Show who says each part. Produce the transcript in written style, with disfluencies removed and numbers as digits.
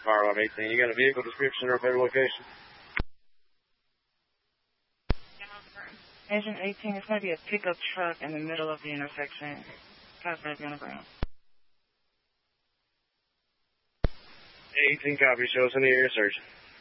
Speaker 1: Car 18, you got a vehicle description or a better location?
Speaker 2: Engine 18, it's going to be a pickup truck in the middle of the intersection. Car's going to be on the ground.
Speaker 1: 18 copy, show us in the area search.